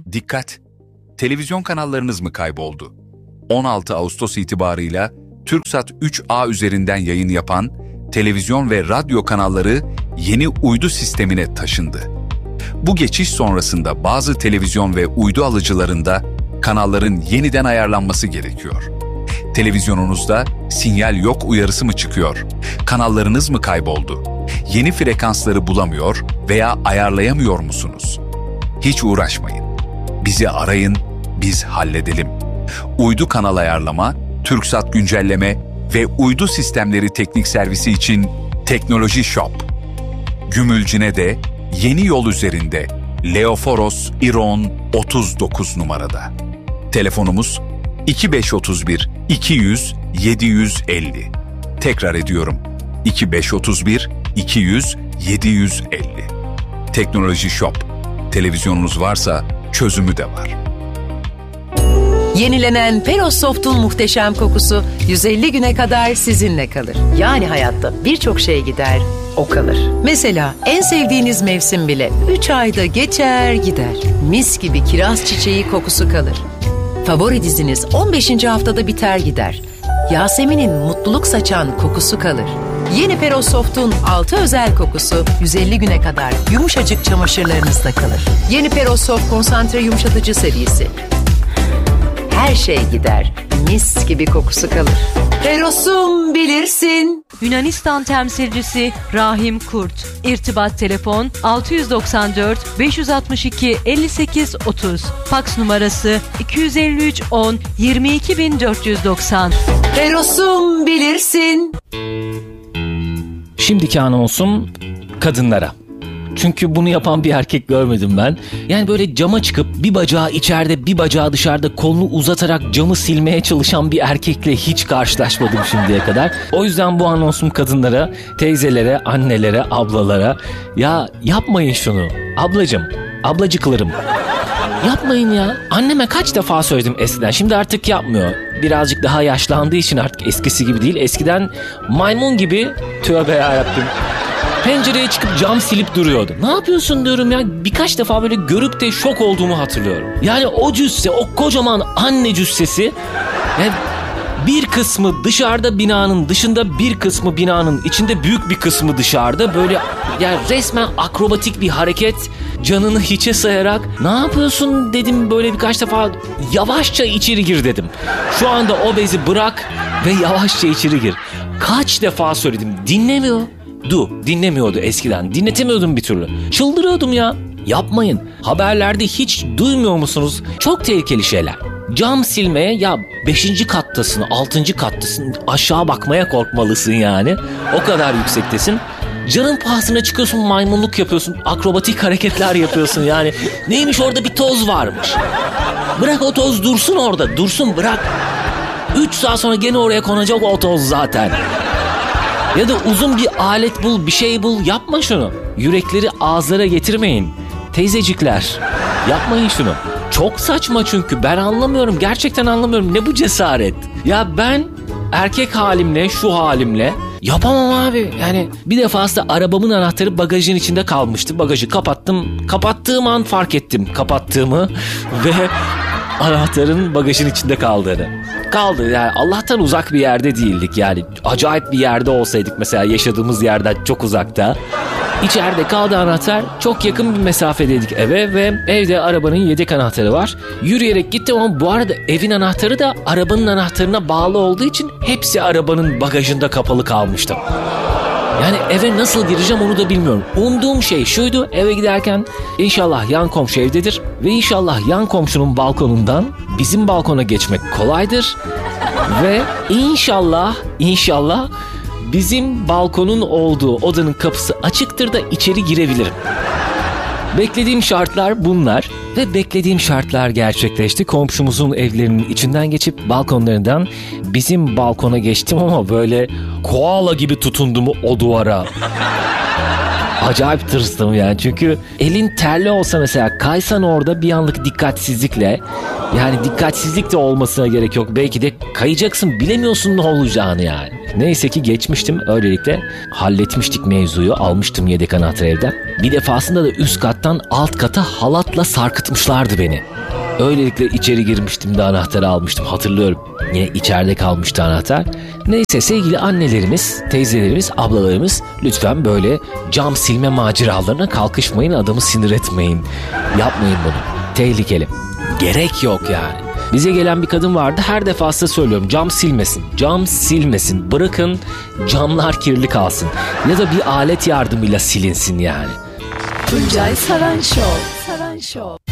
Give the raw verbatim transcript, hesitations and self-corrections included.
Dikkat! Televizyon kanallarınız mı kayboldu? on altı Ağustos itibarıyla Türksat üç A üzerinden yayın yapan televizyon ve radyo kanalları yeni uydu sistemine taşındı. Bu geçiş sonrasında bazı televizyon ve uydu alıcılarında kanalların yeniden ayarlanması gerekiyor. Televizyonunuzda sinyal yok uyarısı mı çıkıyor? Kanallarınız mı kayboldu? Yeni frekansları bulamıyor veya ayarlayamıyor musunuz? Hiç uğraşmayın. Bizi arayın, biz halledelim. Uydu kanal ayarlama, Türksat güncelleme ve uydu sistemleri teknik servisi için Teknoloji Shop. Gümülcine'de yeni yol üzerinde Leoforos İron otuz dokuz numarada. Telefonumuz iki beş otuz bir iki yüz yedi yüz elli. Tekrar ediyorum. iki beş otuz bir iki yüz yedi yüz elli. Teknoloji Shop. Televizyonunuz varsa çözümü de var. Yenilenen Peros Soft'un muhteşem kokusu yüz elli güne kadar sizinle kalır. Yani hayatta birçok şey gider, o kalır. Mesela en sevdiğiniz mevsim bile üç ayda geçer gider. Mis gibi kiraz çiçeği kokusu kalır. Favori diziniz on beşinci haftada biter gider. Yasemin'in mutluluk saçan kokusu kalır. Yeni Peros Soft'un altı özel kokusu yüz elli güne kadar yumuşacık çamaşırlarınızda kalır. Yeni Peros Soft konsantre yumuşatıcı serisi. Her şey gider, mis gibi kokusu kalır. Peros'um bilirsin. Yunanistan temsilcisi Rahim Kurt. İrtibat telefon altı yüz doksan dört beş altı iki elli sekiz otuz. Faks numarası iki yüz elli üç on yirmi iki bin dört yüz doksan. Peros'um bilirsin. Şimdiki anonsum kadınlara. Çünkü bunu yapan bir erkek görmedim ben. Yani böyle cama çıkıp bir bacağı içeride bir bacağı dışarıda kolunu uzatarak camı silmeye çalışan bir erkekle hiç karşılaşmadım şimdiye kadar. O yüzden bu anonsum kadınlara, teyzelere, annelere, ablalara. Ya yapmayın şunu. Ablacım, ablacıklarım. Yapmayın ya. Anneme kaç defa söyledim eskiden. Şimdi artık yapmıyor. Birazcık daha yaşlandığı için artık eskisi gibi değil. Eskiden maymun gibi, tövbe yarabbim, pencereye çıkıp cam silip duruyordu. Ne yapıyorsun diyorum ya. Birkaç defa böyle görüp de şok olduğumu hatırlıyorum. Yani o cüsse, o kocaman anne cüssesi, yani bir kısmı dışarıda binanın dışında, bir kısmı binanın içinde, büyük bir kısmı dışarıda. Böyle yani resmen akrobatik bir hareket, canını hiçe sayarak ne yapıyorsun dedim, böyle birkaç defa yavaşça içeri gir dedim. Şu anda o bezi bırak ve yavaşça içeri gir. Kaç defa söyledim, dinlemiyor. Du, dinlemiyordu eskiden. Dinletemiyordum bir türlü. Çıldırıyordum ya. Yapmayın. Haberlerde hiç duymuyor musunuz? Çok tehlikeli şeyler. Cam silmeye, ya beşinci kattasın, altıncı kattasın, aşağı bakmaya korkmalısın yani. O kadar yüksektesin. Canın pahasına çıkıyorsun, maymunluk yapıyorsun, akrobatik hareketler yapıyorsun yani. Neymiş, orada bir toz varmış. Bırak o toz dursun orada, dursun, bırak. Üç saat sonra gene oraya konacak o toz zaten. Ya da uzun bir alet bul, bir şey bul, yapma şunu. Yürekleri ağızlara getirmeyin. Teyzecikler, yapmayın şunu. Çok saçma çünkü, ben anlamıyorum, gerçekten anlamıyorum. Ne bu cesaret? Ya ben erkek halimle, şu halimle yapamam abi. Yani bir defasında arabamın anahtarı bagajın içinde kalmıştı. Bagajı kapattım. Kapattığım an fark ettim kapattığımı ve anahtarın bagajın içinde kaldığını. Kaldı yani, Allah'tan uzak bir yerde değildik yani. Acayip bir yerde olsaydık mesela, yaşadığımız yerden çok uzakta. İçeride kaldı anahtar. Çok yakın bir mesafedeydik eve ve evde arabanın yedek anahtarı var. Yürüyerek gittim ama bu arada evin anahtarı da arabanın anahtarına bağlı olduğu için hepsi arabanın bagajında kapalı kalmıştı. Yani eve nasıl gireceğim onu da bilmiyorum. Umduğum şey şuydu: eve giderken inşallah yan komşu evdedir ve inşallah yan komşunun balkonundan bizim balkona geçmek kolaydır ve inşallah inşallah bizim balkonun olduğu odanın kapısı açıktır da içeri girebilirim. Beklediğim şartlar bunlar ve beklediğim şartlar gerçekleşti. Komşumuzun evlerinin içinden geçip balkonlarından bizim balkona geçtim ama böyle koala gibi tutundum o duvara. Acayip tırstım yani, çünkü elin terli olsa mesela, kaysan orada bir anlık dikkatsizlikle, yani dikkatsizlik de olmasına gerek yok, belki de kayacaksın, bilemiyorsun ne olacağını yani. Neyse ki geçmiştim, öylelikle halletmiştik mevzuyu, almıştım yedek anahtarı evden. Bir defasında da üst kattan alt kata halatla sarkıtmışlardı beni. Öylelikle içeri girmiştim de anahtarı almıştım, hatırlıyorum. Yine içeride kalmıştı anahtar. Neyse sevgili annelerimiz, teyzelerimiz, ablalarımız, lütfen böyle cam silme maceralarına kalkışmayın, adamı sinir etmeyin. Yapmayın bunu. Tehlikeli. Gerek yok yani. Bize gelen bir kadın vardı, her defasında söylüyorum, cam silmesin, cam silmesin, bırakın camlar kirli kalsın. Ya da bir alet yardımıyla silinsin yani. Tuncay Saran Show. Saran Show.